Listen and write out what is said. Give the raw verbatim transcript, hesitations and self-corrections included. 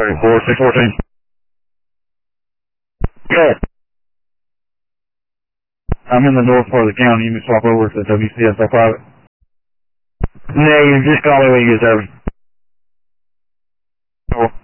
thirty-four, six fourteen. Good. I'm in the north part of the county. You can swap over to W C S I private. No, you just call me when you get service. Cool.